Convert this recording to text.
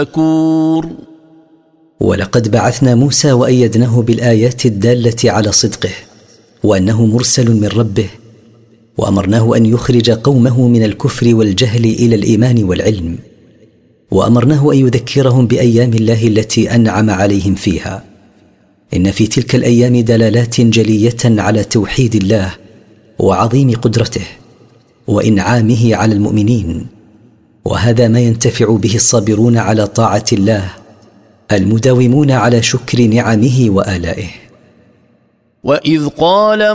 شكور. ولقد بعثنا موسى وأيدناه بالآيات الدالة على صدقه وأنه مرسل من ربه، وأمرناه أن يخرج قومه من الكفر والجهل إلى الإيمان والعلم، وأمرناه أن يذكرهم بأيام الله التي أنعم عليهم فيها. إن في تلك الأيام دلالات جلية على توحيد الله وعظيم قدرته وإنعامه على المؤمنين، وهذا ما ينتفع به الصابرون على طاعة الله المداومون على شكر نعمه وآلائه. وإذ قال